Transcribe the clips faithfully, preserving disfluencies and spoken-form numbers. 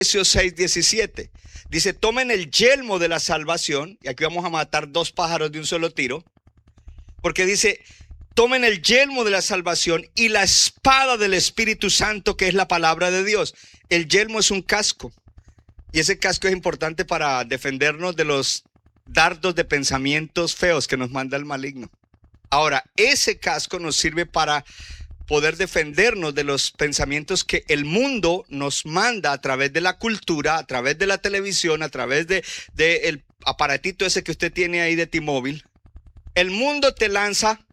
Efesios seis diecisiete. Dice, tomen el yelmo de la salvación. Y aquí vamos a matar dos pájaros de un solo tiro. Porque dice, tomen el yelmo de la salvación y la espada del Espíritu Santo, que es la palabra de Dios. El yelmo es un casco. Y ese casco es importante para defendernos de los dardos de pensamientos feos que nos manda el maligno. Ahora, ese casco nos sirve para poder defendernos de los pensamientos que el mundo nos manda a través de la cultura, a través de la televisión, a través de, de el aparatito ese que usted tiene ahí de T-Mobile. El mundo te lanza,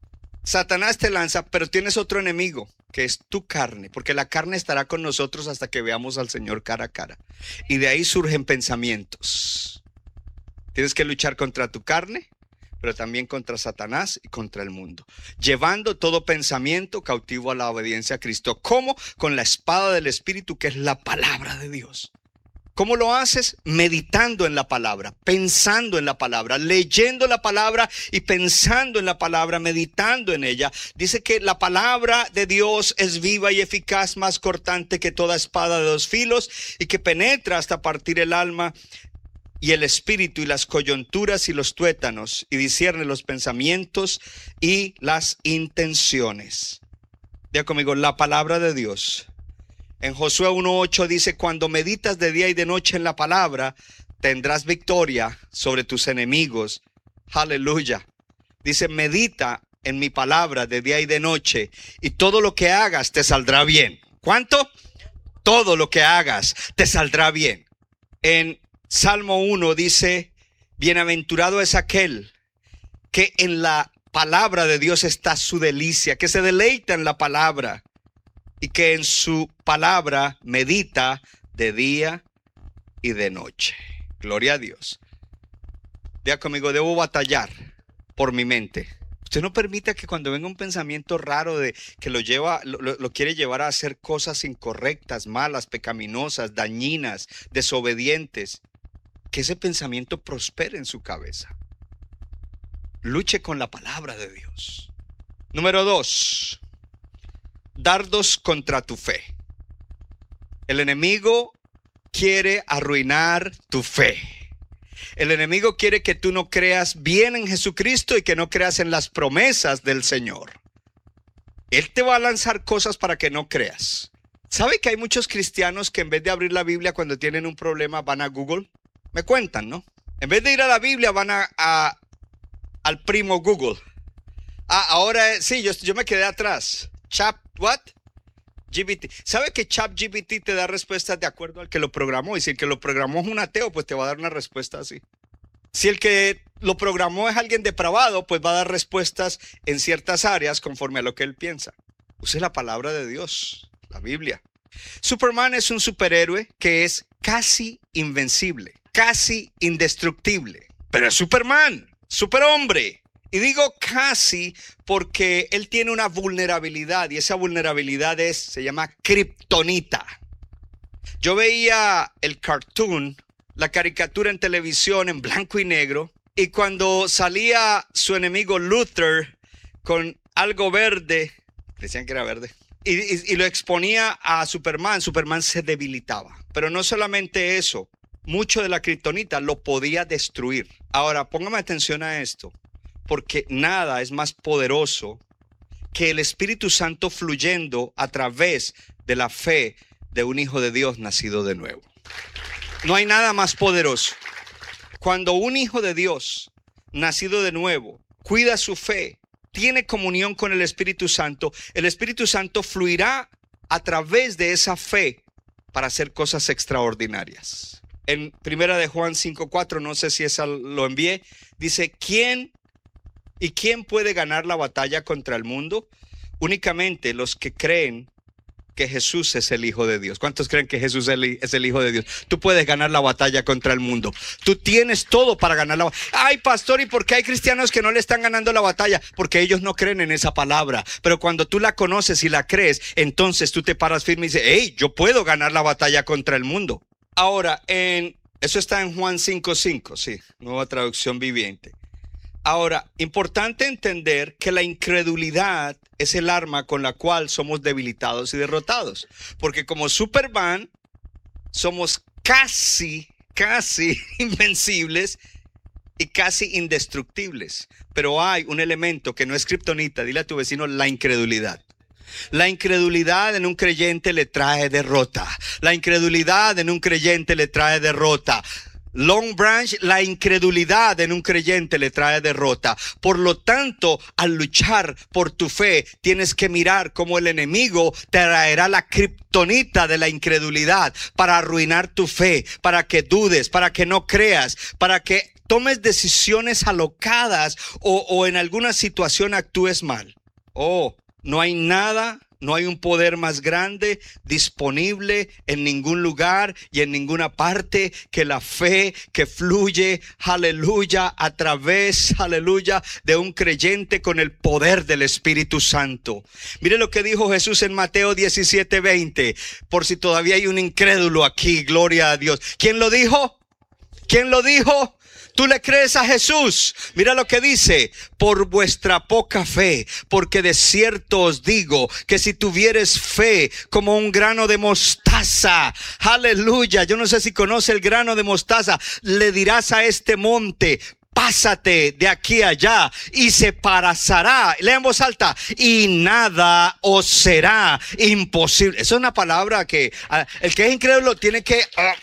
Satanás te lanza, pero tienes otro enemigo, que es tu carne, porque la carne estará con nosotros hasta que veamos al Señor cara a cara. Y de ahí surgen pensamientos. Tienes que luchar contra tu carne, pero también contra Satanás y contra el mundo, llevando todo pensamiento cautivo a la obediencia a Cristo. ¿Cómo? Con la espada del Espíritu, que es la palabra de Dios. ¿Cómo lo haces? Meditando en la palabra, pensando en la palabra, leyendo la palabra y pensando en la palabra, meditando en ella. Dice que la palabra de Dios es viva y eficaz, más cortante que toda espada de dos filos, y que penetra hasta partir el alma y el espíritu y las coyunturas y los tuétanos, y discierne los pensamientos y las intenciones. Diga conmigo, la palabra de Dios. En Josué uno ocho dice, cuando meditas de día y de noche en la palabra, tendrás victoria sobre tus enemigos. Aleluya. Dice, medita en mi palabra de día y de noche, y todo lo que hagas te saldrá bien. ¿Cuánto? Todo lo que hagas te saldrá bien. En Salmo uno dice, bienaventurado es aquel que en la palabra de Dios está su delicia, que se deleita en la palabra y que en su palabra medita de día y de noche. Gloria a Dios. Diga conmigo, debo batallar por mi mente. Usted no permita que cuando venga un pensamiento raro de que lo lleva, lo, lo quiere llevar a hacer cosas incorrectas, malas, pecaminosas, dañinas, desobedientes, que ese pensamiento prospere en su cabeza. Luche con la palabra de Dios. Número dos, dardos contra tu fe. El enemigo quiere arruinar tu fe. El enemigo quiere que tú no creas bien en Jesucristo y que no creas en las promesas del Señor. Él te va a lanzar cosas para que no creas. ¿Sabe que hay muchos cristianos que en vez de abrir la Biblia cuando tienen un problema van a Google? Me cuentan, ¿no? En vez de ir a la Biblia van a, a al primo Google. Ah, ahora sí, yo, yo me quedé atrás. Chat, what? G P T. ¿Sabe que Chat G P T te da respuestas de acuerdo al que lo programó? Y si el que lo programó es un ateo, pues te va a dar una respuesta así. Si el que lo programó es alguien depravado, pues va a dar respuestas en ciertas áreas conforme a lo que él piensa. Use la palabra de Dios, la Biblia. Superman es un superhéroe que es casi invencible, casi indestructible. Pero es Superman, superhombre. Y digo casi porque él tiene una vulnerabilidad, y esa vulnerabilidad es, se llama kriptonita. Yo veía el cartoon, la caricatura en televisión en blanco y negro, y cuando salía su enemigo Luthor con algo verde, decían que era verde, y, y, y lo exponía a Superman, Superman se debilitaba. Pero no solamente eso, mucho de la kriptonita lo podía destruir. Ahora, póngame atención a esto. Porque nada es más poderoso que el Espíritu Santo fluyendo a través de la fe de un hijo de Dios nacido de nuevo. No hay nada más poderoso. Cuando un hijo de Dios nacido de nuevo cuida su fe, tiene comunión con el Espíritu Santo, el Espíritu Santo fluirá a través de esa fe para hacer cosas extraordinarias. En primera de Juan cinco cuatro, no sé si esa lo envié, dice, ¿quién ¿Y quién puede ganar la batalla contra el mundo? Únicamente los que creen que Jesús es el Hijo de Dios. ¿Cuántos creen que Jesús es el Hijo de Dios? Tú puedes ganar la batalla contra el mundo. Tú tienes todo para ganar la batalla. Ay, pastor, ¿y por qué hay cristianos que no le están ganando la batalla? Porque ellos no creen en esa palabra. Pero cuando tú la conoces y la crees, entonces tú te paras firme y dices, hey, yo puedo ganar la batalla contra el mundo. Ahora, en, eso está en Juan cinco cinco, sí, nueva traducción viviente. Ahora, importante entender que la incredulidad es el arma con la cual somos debilitados y derrotados. Porque como Superman, somos casi, casi invencibles y casi indestructibles. Pero hay un elemento que no es kriptonita. Dile a tu vecino: la incredulidad. La incredulidad en un creyente le trae derrota. La incredulidad en un creyente le trae derrota. Long Branch, la incredulidad en un creyente le trae derrota. Por lo tanto, al luchar por tu fe, tienes que mirar cómo el enemigo te traerá la kriptonita de la incredulidad para arruinar tu fe, para que dudes, para que no creas, para que tomes decisiones alocadas o, o en alguna situación actúes mal. Oh, no hay nada, no hay un poder más grande disponible en ningún lugar y en ninguna parte que la fe que fluye, aleluya, a través, aleluya, de un creyente con el poder del Espíritu Santo. Mire lo que dijo Jesús en Mateo diecisiete veinte, por si todavía hay un incrédulo aquí, gloria a Dios. ¿Quién lo dijo? ¿Quién lo dijo? ¿Tú le crees a Jesús? Mira lo que dice: por vuestra poca fe, porque de cierto os digo que si tuvieres fe como un grano de mostaza, aleluya, yo no sé si conoce el grano de mostaza, le dirás a este monte: pásate de aquí a allá, y se parará. Lea en voz alta: y nada os será imposible. Esa es una palabra que uh, el que es incrédulo tiene que uh,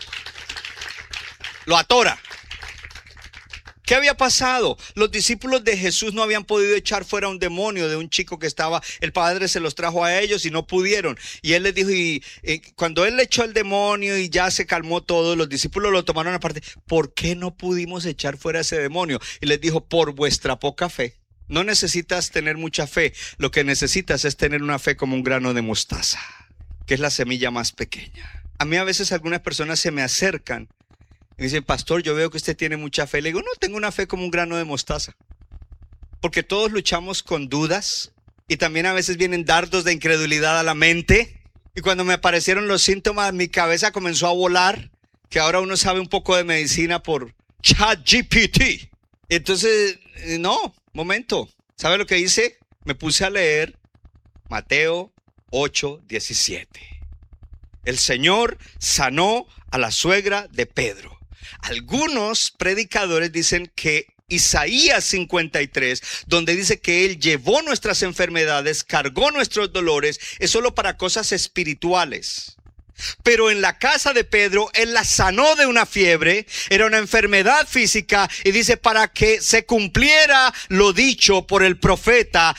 lo atora. ¿Qué había pasado? Los discípulos de Jesús no habían podido echar fuera un demonio de un chico que estaba, el padre se los trajo a ellos y no pudieron. Y él les dijo, y, y cuando él le echó el demonio y ya se calmó todo, los discípulos lo tomaron aparte. ¿Por qué no pudimos echar fuera ese demonio? Y les dijo: por vuestra poca fe. No necesitas tener mucha fe, lo que necesitas es tener una fe como un grano de mostaza, que es la semilla más pequeña. A mí a veces algunas personas se me acercan y dicen: pastor, yo veo que usted tiene mucha fe. Le digo: no, tengo una fe como un grano de mostaza. Porque todos luchamos con dudas y también a veces vienen dardos de incredulidad a la mente. Y cuando me aparecieron los síntomas, mi cabeza comenzó a volar, que ahora uno sabe un poco de medicina por ChatGPT. Entonces, no, momento. ¿Sabe lo que hice? Me puse a leer Mateo ocho diecisiete. El Señor sanó a la suegra de Pedro. Algunos predicadores dicen que Isaías cincuenta y tres, donde dice que Él llevó nuestras enfermedades, cargó nuestros dolores, es solo para cosas espirituales. Pero en la casa de Pedro, Él la sanó de una fiebre, era una enfermedad física, y dice para que se cumpliera lo dicho por el profeta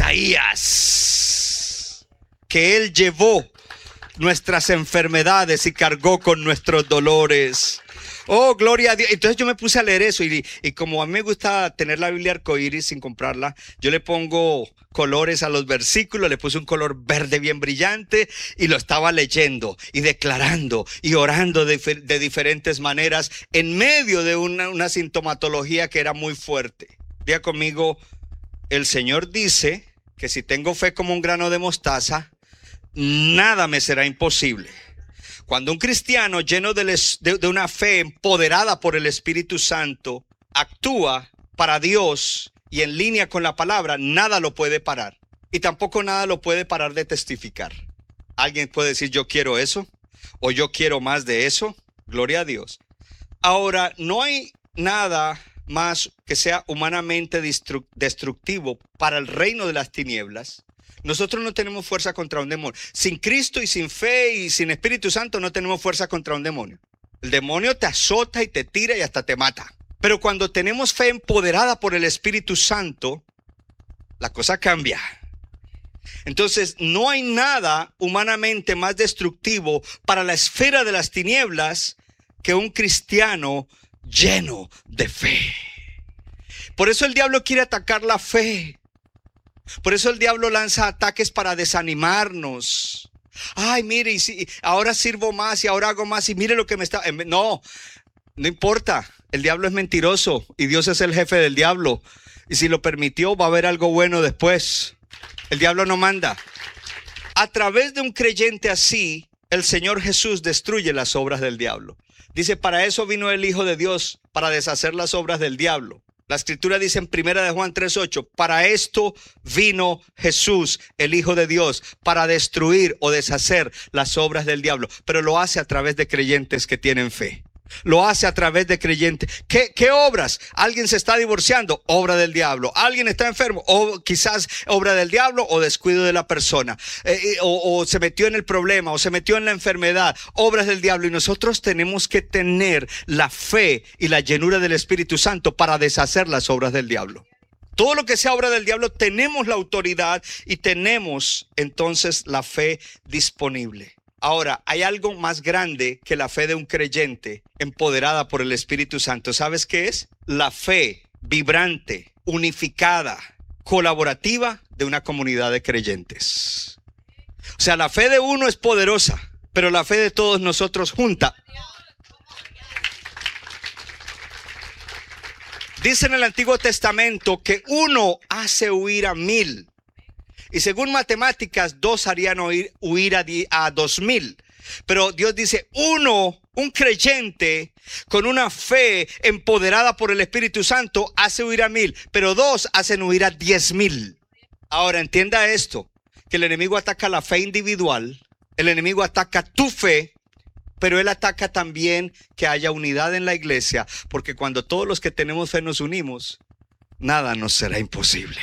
Isaías, que Él llevó nuestras enfermedades y cargó con nuestros dolores. Oh, gloria a Dios. Entonces yo me puse a leer eso y, y como a mí me gusta tener la Biblia arcoíris sin comprarla, yo le pongo colores a los versículos, le puse un color verde bien brillante y lo estaba leyendo y declarando y orando de, de diferentes maneras en medio de una, una sintomatología que era muy fuerte. Diga conmigo: el Señor dice que si tengo fe como un grano de mostaza, nada me será imposible. Cuando un cristiano lleno de, les, de, de una fe empoderada por el Espíritu Santo actúa para Dios y en línea con la palabra, nada lo puede parar. Y tampoco nada lo puede parar de testificar. Alguien puede decir: yo quiero eso, o yo quiero más de eso. Gloria a Dios. Ahora, no hay nada más que sea humanamente destructivo para el reino de las tinieblas. Nosotros no tenemos fuerza contra un demonio. Sin Cristo y sin fe y sin Espíritu Santo no tenemos fuerza contra un demonio. El demonio te azota y te tira y hasta te mata. Pero cuando tenemos fe empoderada por el Espíritu Santo, la cosa cambia. Entonces, no hay nada humanamente más destructivo para la esfera de las tinieblas que un cristiano lleno de fe. Por eso el diablo quiere atacar la fe. Por eso el diablo lanza ataques para desanimarnos. Ay, mire, y si, ahora sirvo más y ahora hago más y mire lo que me está... No, no importa. El diablo es mentiroso y Dios es el jefe del diablo. Y si lo permitió, va a haber algo bueno después. El diablo no manda. A través de un creyente así, el Señor Jesús destruye las obras del diablo. Dice: para eso vino el Hijo de Dios, para deshacer las obras del diablo. La escritura dice en primera de Juan tres ocho, para esto vino Jesús, el Hijo de Dios, para destruir o deshacer las obras del diablo. Pero lo hace a través de creyentes que tienen fe. Lo hace a través de creyentes. ¿Qué, qué obras? Alguien se está divorciando, obra del diablo. Alguien está enfermo, o quizás obra del diablo o descuido de la persona. Eh, o, o se metió en el problema, o se metió en la enfermedad, obras del diablo. Y nosotros tenemos que tener la fe y la llenura del Espíritu Santo para deshacer las obras del diablo. Todo lo que sea obra del diablo, tenemos la autoridad y tenemos entonces la fe disponible. Ahora, hay algo más grande que la fe de un creyente empoderada por el Espíritu Santo. ¿Sabes qué es? La fe vibrante, unificada, colaborativa de una comunidad de creyentes. O sea, la fe de uno es poderosa, pero la fe de todos nosotros junta. Dice en el Antiguo Testamento que uno hace huir a mil. Y según matemáticas, dos harían huir, huir a, di, a dos mil. Pero Dios dice, uno, un creyente con una fe empoderada por el Espíritu Santo hace huir a mil. Pero dos hacen huir a diez mil. Ahora entienda esto, que el enemigo ataca la fe individual. El enemigo ataca tu fe. Pero él ataca también que haya unidad en la iglesia. Porque cuando todos los que tenemos fe nos unimos, nada nos será imposible.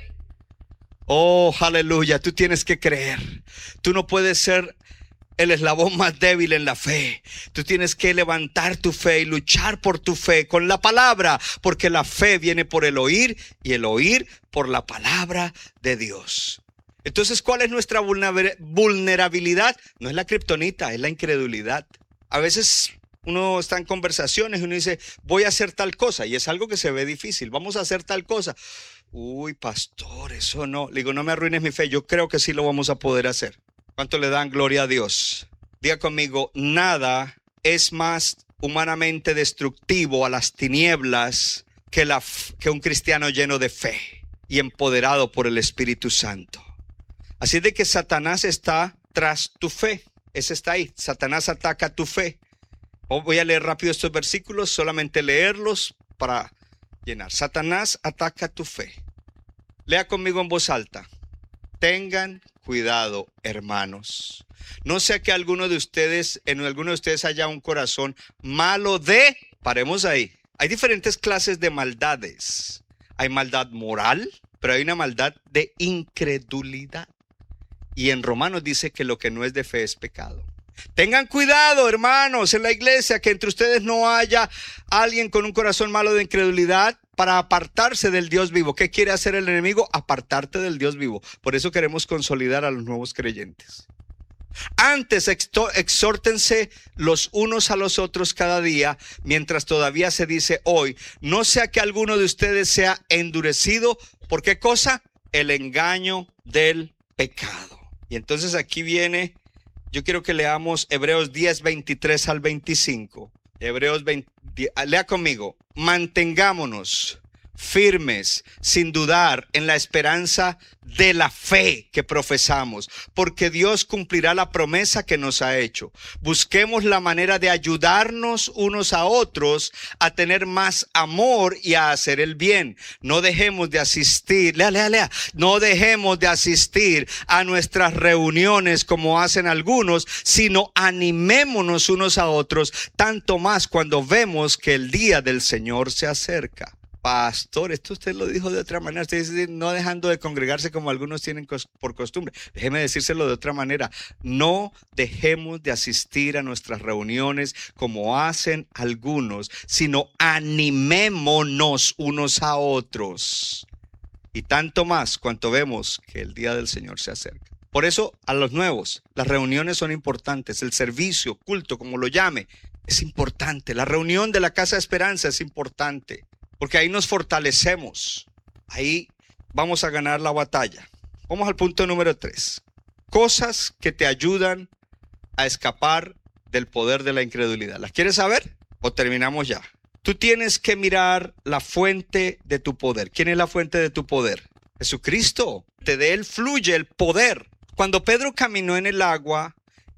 Oh, aleluya, tú tienes que creer. Tú no puedes ser el eslabón más débil en la fe. Tú tienes que levantar tu fe y luchar por tu fe con la palabra, porque la fe viene por el oír y el oír por la palabra de Dios. Entonces, ¿cuál es nuestra vulnerabilidad? No es la kriptonita, es la incredulidad. A veces uno está en conversaciones y uno dice, voy a hacer tal cosa, y es algo que se ve difícil. Vamos a hacer tal cosa. Uy, pastor, eso no. Le digo, no me arruines mi fe. Yo creo que sí lo vamos a poder hacer. ¿Cuánto le dan gloria a Dios? Diga conmigo, nada es más humanamente destructivo a las tinieblas que, la, que un cristiano lleno de fe y empoderado por el Espíritu Santo. Así de que Satanás está tras tu fe. Ese está ahí. Satanás ataca tu fe. Voy a leer rápido estos versículos, solamente leerlos para llenar. Satanás ataca tu fe. Lea conmigo en voz alta. Tengan cuidado, hermanos. No sea que alguno de ustedes, en alguno de ustedes haya un corazón malo de, paremos ahí. Hay diferentes clases de maldades. Hay maldad moral, pero hay una maldad de incredulidad. Y en Romanos dice que lo que no es de fe es pecado. Tengan cuidado, hermanos, en la iglesia, que entre ustedes no haya alguien con un corazón malo de incredulidad para apartarse del Dios vivo. ¿Qué quiere hacer el enemigo? Apartarte del Dios vivo. Por eso queremos consolidar a los nuevos creyentes. Antes exhórtense los unos a los otros cada día, mientras todavía se dice hoy, no sea que alguno de ustedes sea endurecido. ¿Por qué cosa? El engaño del pecado. Y entonces aquí viene, yo quiero que leamos Hebreos diez, veintitrés al veinticinco. Hebreos veinte, lea conmigo. Mantengámonos firmes, sin dudar, en la esperanza de la fe que profesamos, porque Dios cumplirá la promesa que nos ha hecho. Busquemos la manera de ayudarnos unos a otros a tener más amor y a hacer el bien. No dejemos de asistir, lea, lea, lea, no dejemos de asistir a nuestras reuniones como hacen algunos, sino animémonos unos a otros, tanto más cuando vemos que el día del Señor se acerca. Pastor, esto usted lo dijo de otra manera. Usted dice, no dejando de congregarse como algunos tienen por costumbre. Déjeme decírselo de otra manera. No dejemos de asistir a nuestras reuniones como hacen algunos, sino animémonos unos a otros. Y tanto más cuanto vemos que el día del Señor se acerca. Por eso, a los nuevos, las reuniones son importantes. El servicio, culto, como lo llame, es importante. La reunión de la Casa de Esperanza es importante. Porque ahí nos fortalecemos. Ahí vamos a ganar la batalla. Vamos al punto número tres. Cosas que te ayudan a escapar del poder de la incredulidad. ¿Las quieres saber? ¿O terminamos ya? Tú tienes que mirar la fuente de tu poder. ¿Quién es la fuente de tu poder? Jesucristo. De él fluye el poder. Cuando Pedro caminó en el agua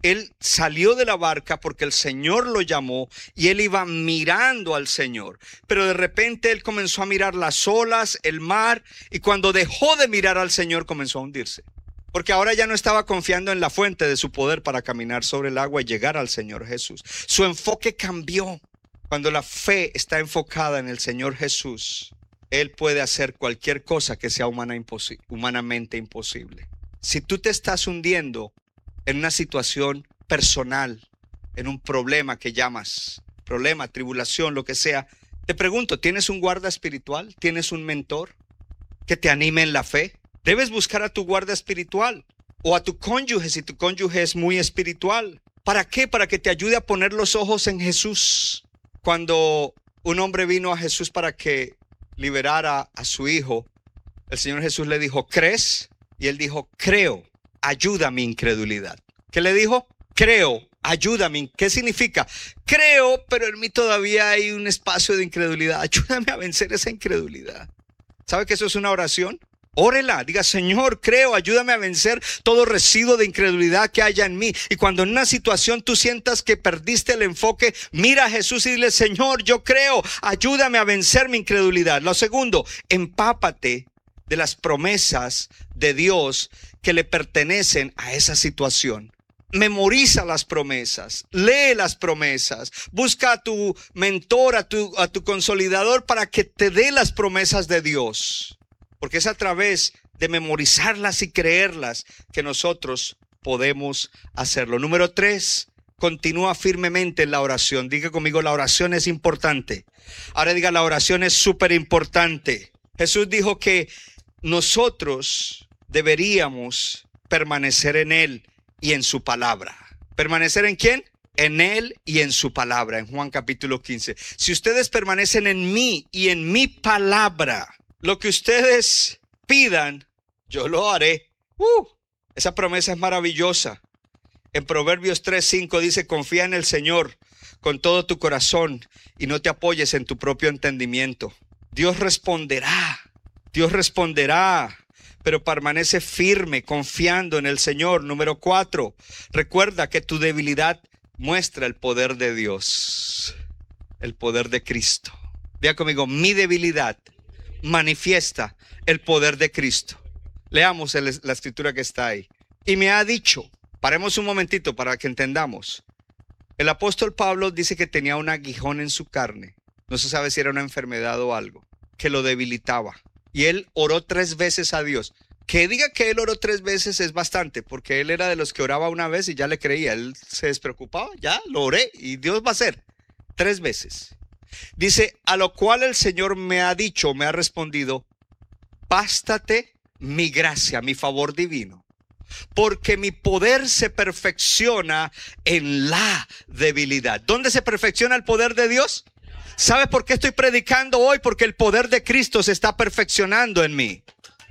él salió de la barca porque el Señor lo llamó y él iba mirando al Señor. Pero de repente él comenzó a mirar las olas, el mar, y cuando dejó de mirar al Señor comenzó a hundirse. Porque ahora ya no estaba confiando en la fuente de su poder para caminar sobre el agua y llegar al Señor Jesús. Su enfoque cambió. Cuando la fe está enfocada en el Señor Jesús, Él puede hacer cualquier cosa que sea humana imposi- humanamente imposible. Si tú te estás hundiendo en una situación personal, en un problema que llamas, problema, tribulación, lo que sea, te pregunto, ¿tienes un guarda espiritual? ¿Tienes un mentor que te anime en la fe? Debes buscar a tu guarda espiritual o a tu cónyuge si tu cónyuge es muy espiritual. ¿Para qué? Para que te ayude a poner los ojos en Jesús. Cuando un hombre vino a Jesús para que liberara a su hijo, el Señor Jesús le dijo, ¿crees? Y él dijo, creo, ayuda a mi incredulidad. ¿Qué le dijo? Creo, ayúdame. ¿Qué significa? Creo, pero en mí todavía hay un espacio de incredulidad. Ayúdame a vencer esa incredulidad. ¿Sabe que eso es una oración? Órela, diga, Señor, creo, ayúdame a vencer todo residuo de incredulidad que haya en mí. Y cuando en una situación tú sientas que perdiste el enfoque, mira a Jesús y dile, Señor, yo creo, ayúdame a vencer mi incredulidad. Lo segundo, empápate de las promesas de Dios que le pertenecen a esa situación. Memoriza las promesas, lee las promesas, busca a tu mentor, a tu, a tu consolidador para que te dé las promesas de Dios. Porque es a través de memorizarlas y creerlas que nosotros podemos hacerlo. Número tres, continúa firmemente en la oración. Diga conmigo, la oración es importante. Ahora diga, la oración es súper importante. Jesús dijo que nosotros deberíamos permanecer en Él y en su palabra. ¿Permanecer en quién? En Él y en su palabra. En Juan capítulo quince. Si ustedes permanecen en mí y en mi palabra, lo que ustedes pidan, yo lo haré. Uh, esa promesa es maravillosa. En Proverbios tres cinco dice, confía en el Señor con todo tu corazón y no te apoyes en tu propio entendimiento. Dios responderá, Dios responderá, pero permanece firme confiando en el Señor. Número cuatro, recuerda que tu debilidad muestra el poder de Dios, el poder de Cristo. Diga conmigo, mi debilidad manifiesta el poder de Cristo. Leamos el, la escritura que está ahí. Y me ha dicho, paremos un momentito para que entendamos. El apóstol Pablo dice que tenía un aguijón en su carne. No se sabe si era una enfermedad o algo que lo debilitaba. Y él oró tres veces a Dios. Que diga que él oró tres veces es bastante, porque él era de los que oraba una vez y ya le creía. Él se despreocupaba, ya lo oré y Dios va a hacer. Tres veces. Dice, a lo cual el Señor me ha dicho, me ha respondido, bástate mi gracia, mi favor divino, porque mi poder se perfecciona en la debilidad. ¿Dónde se perfecciona el poder de Dios? ¿Sabe por qué estoy predicando hoy? Porque el poder de Cristo se está perfeccionando en mí.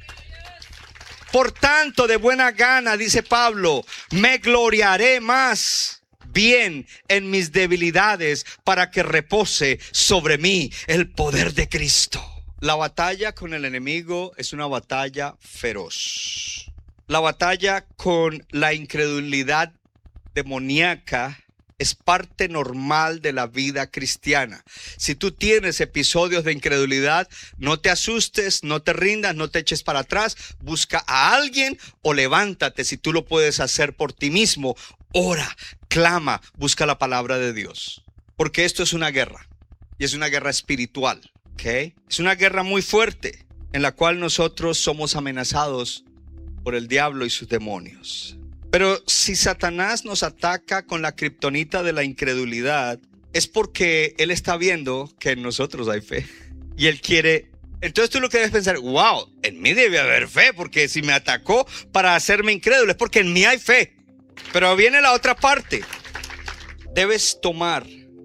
Por tanto, de buena gana, dice Pablo, me gloriaré más bien en mis debilidades para que repose sobre mí el poder de Cristo. La batalla con el enemigo es una batalla feroz. La batalla con la incredulidad demoníaca es parte normal de la vida cristiana. Si tú tienes episodios de incredulidad, no te asustes, no te rindas, no te eches para atrás. Busca a alguien o levántate si tú lo puedes hacer por ti mismo. Ora, clama, busca la palabra de Dios. Porque esto es una guerra y es una guerra espiritual. ¿Okay? Es una guerra muy fuerte en la cual nosotros somos amenazados por el diablo y sus demonios. Pero si Satanás nos ataca con la kriptonita de la incredulidad, es porque él está viendo que en nosotros hay fe. Y él quiere... Entonces tú lo que debes pensar, wow, en mí debe haber fe, porque si me atacó para hacerme incrédulo es porque en mí hay fe. Pero viene la otra parte. Debes tomar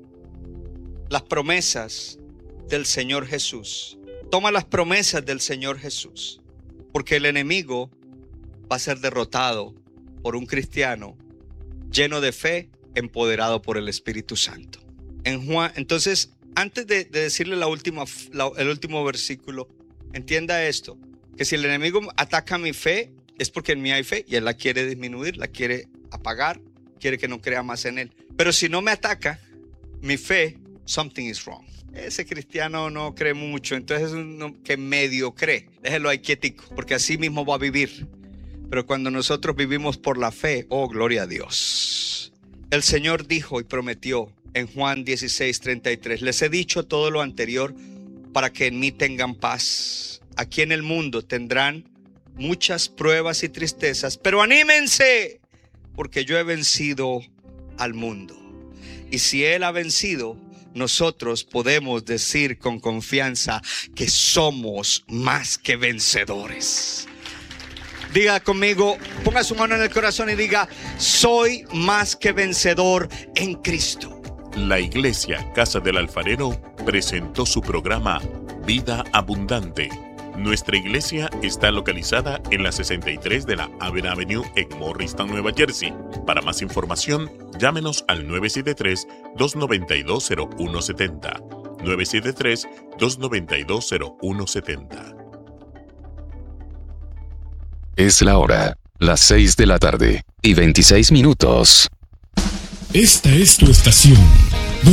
las promesas del Señor Jesús. Toma las promesas del Señor Jesús, porque el enemigo va a ser derrotado por un cristiano lleno de fe, empoderado por el Espíritu Santo. En Juan, entonces, antes de, de decirle la última, la, el último versículo, entienda esto, que si el enemigo ataca mi fe, es porque en mí hay fe y él la quiere disminuir, la quiere apagar, quiere que no crea más en Él. Pero si no me ataca, mi fe, something is wrong. Ese cristiano no cree mucho, entonces es uno que medio cree. Déjelo ahí quietico, porque así mismo va a vivir. Pero cuando nosotros vivimos por la fe, oh, gloria a Dios. El Señor dijo y prometió en Juan dieciséis, treinta y tres, les he dicho todo lo anterior para que en mí tengan paz. Aquí en el mundo tendrán muchas pruebas y tristezas, pero anímense, porque yo he vencido al mundo. Y si Él ha vencido, nosotros podemos decir con confianza que somos más que vencedores. Diga conmigo, ponga su mano en el corazón y diga: soy más que vencedor en Cristo. La Iglesia Casa del Alfarero presentó su programa Vida Abundante. Nuestra iglesia está localizada en la sesenta y tres de la Haven Avenue en Morristown, Nueva Jersey. Para más información, llámenos al nueve siete tres, dos nueve dos, cero uno siete cero. nueve siete tres, dos nueve dos, cero uno siete cero. Es la hora, las seis de la tarde y veintiséis minutos. Esta es tu estación.